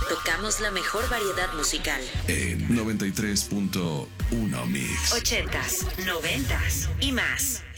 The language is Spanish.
Tocamos la mejor variedad musical. En 93.1 Mix. 80s, 90s y más.